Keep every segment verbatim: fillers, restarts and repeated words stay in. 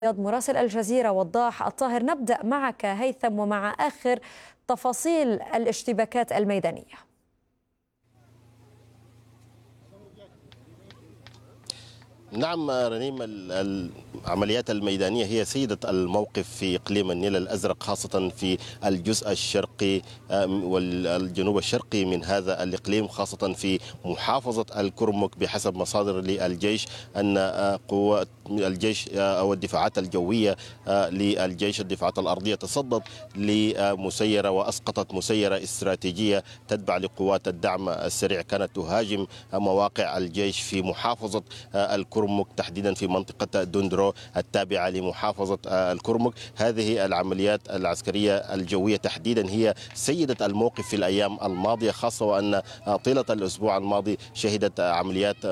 مراسل الجزيرة وضاح الطاهر، نبدأ معك هيثم ومع آخر تفاصيل الاشتباكات الميدانية. نعم رنيم، العمليات الميدانية هي سيدة الموقف في إقليم النيل الأزرق، خاصة في الجزء الشرقي والجنوب الشرقي من هذا الإقليم، خاصة في محافظة الكرمك. بحسب مصادر للجيش أن قوات الجيش أو الدفاعات الجوية للجيش الدفاعات الأرضية تصدت لمسيرة وأسقطت مسيرة استراتيجية تتبع لقوات الدعم السريع، كانت تهاجم مواقع الجيش في محافظة الكرمك، تحديدا في منطقة دندرو التابعة لمحافظة الكرمك. هذه العمليات العسكرية الجوية تحديدا هي سيدة الموقف في الأيام الماضية، خاصة وأن طيلة الأسبوع الماضي شهدت عمليات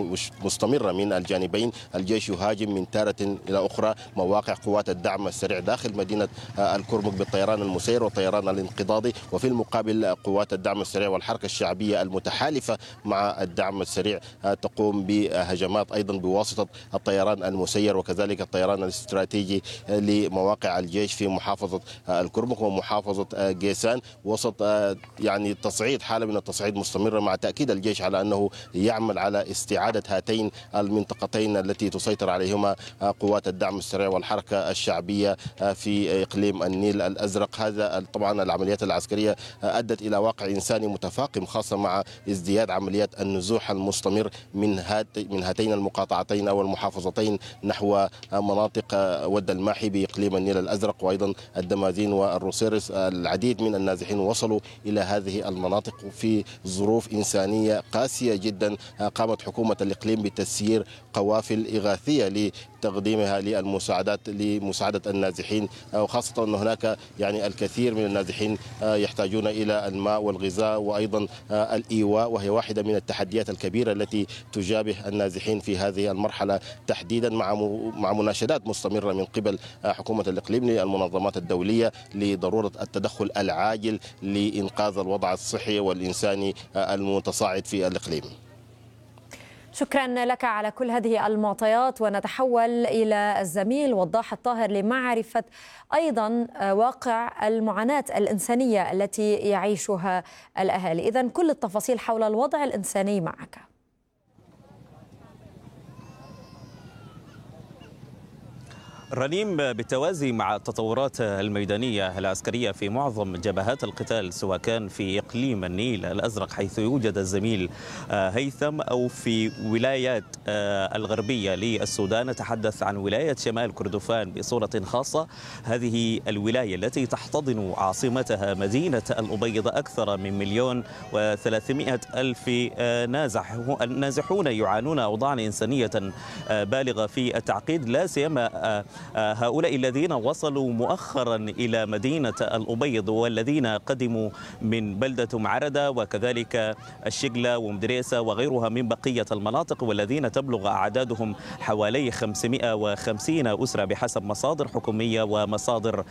مستمرة من الجانبين. الجيش يهاجم من تارة إلى أخرى مواقع قوات الدعم السريع داخل مدينة الكرمك بالطيران المسير والطيران الانقضاضي، وفي المقابل قوات الدعم السريع والحركة الشعبية المتحالفة مع الدعم السريع تقوم بهجمات أيضا بواسطة الطيران المسير وكذلك الطيران الاستراتيجي لمواقع الجيش في محافظة الكرمك ومحافظة جيسان، وسط يعني تصعيد حالة من التصعيد مستمرة، مع تأكيد الجيش على أنه يعمل على استعادة هاتين المنطقتين التي تسيطر عليهما قوات الدعم السريع والحركة الشعبية في إقليم النيل الأزرق. هذا طبعا العمليات العسكرية أدت إلى واقع إنساني متفاقم، خاصة مع ازدياد عمليات النزوح المستمر من هات من هاتين المقاطعتين أو المحافظتين نحو مناطق ود الماحي بإقليم النيل الأزرق وأيضا الدمازين والروسيرس. العديد من النازحين وصلوا إلى هذه المناطق في ظروف إنسانية قاسية جدا. قامت حكومة الإقليم بتسيير قوافل إغاثية لتقديمها للمساعدات لمساعدة النازحين، وخاصة أن هناك يعني الكثير من النازحين يحتاجون إلى الماء والغذاء وأيضا الإيواء، وهي واحدة من التحديات الكبيرة التي تجابه النازحين في هذه المرحلة تحديدا، مع مع مناشدات مستمرة من قبل حكومة الإقليم للمنظمات الدولية لضرورة التدخل العاجل لإنقاذ الوضع الصحي والإنساني المتصاعد في الإقليم. شكرا لك على كل هذه المعطيات، ونتحول إلى الزميل وضاح الطاهر لمعرفة أيضا واقع المعاناة الإنسانية التي يعيشها الأهالي. إذن كل التفاصيل حول الوضع الإنساني معك. رنيم، بالتوازي مع التطورات الميدانية العسكرية في معظم جبهات القتال، سواء كان في إقليم النيل الأزرق حيث يوجد الزميل هيثم أو في ولايات الغربية للسودان، نتحدث عن ولاية شمال كردفان بصورة خاصة. هذه الولاية التي تحتضن عاصمتها مدينة الأبيض أكثر من مليون وثلاثمائة ألف نازح نازحون يعانون أوضاعا إنسانية بالغة في التعقيد، لا سيما هؤلاء الذين وصلوا مؤخرا إلى مدينة الأبيض والذين قدموا من بلدة معردة وكذلك الشقلة ومدريسة وغيرها من بقية المناطق، والذين تبلغ أعدادهم حوالي خمسمائة وخمسين أسرة بحسب مصادر حكومية ومصادر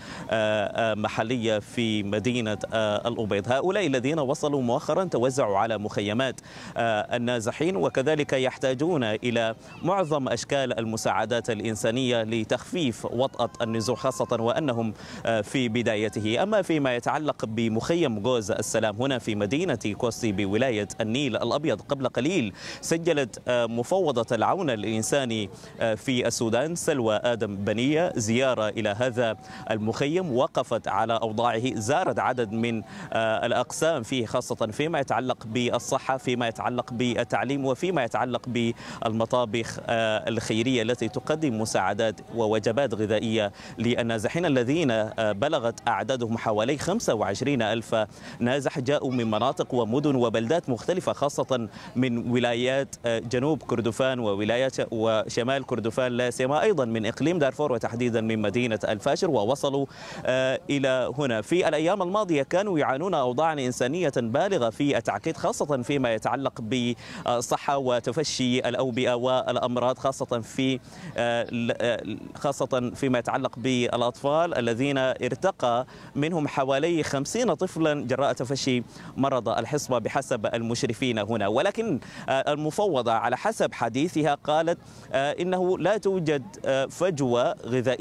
محلية في مدينة الأبيض. هؤلاء الذين وصلوا مؤخرا توزعوا على مخيمات النازحين، وكذلك يحتاجون إلى معظم أشكال المساعدات الإنسانية لتخفيف وطأة النزوح، خاصة وأنهم في بدايته. أما فيما يتعلق بمخيم جوز السلام هنا في مدينة كوستي بولاية النيل الأبيض، قبل قليل سجلت مفوضة العون الإنساني في السودان سلوى آدم بنية زيارة إلى هذا المخيم، وقفت على أوضاعه، زارت عدد من الأقسام فيه، خاصة فيما يتعلق بالصحة، فيما يتعلق بالتعليم، وفيما يتعلق بالمطابخ الخيرية التي تقدم مساعدات ووجبات غذائية للنازحين الذين بلغت أعدادهم حوالي خمسة وعشرين ألف نازح، جاءوا من مناطق ومدن وبلدات مختلفة، خاصة من ولايات جنوب كردفان وولايات وشمال كردفان، لا سيما أيضا من إقليم دارفور وتحديدا من مدينة الفاشر، ووصلوا إلى هنا. في الأيام الماضية كانوا يعانون أوضاعا إنسانية بالغة في التعقيد، خاصة فيما يتعلق بالصحة وتفشي الأوبئة والأمراض، خاصة في خاصة خاصة فيما يتعلق بالأطفال الذين ارتقى منهم حوالي خمسين طفلا جراء تفشي مرض الحصبة بحسب المشرفين هنا. ولكن المفوضة على حسب حديثها قالت إنه لا توجد فجوة غذائية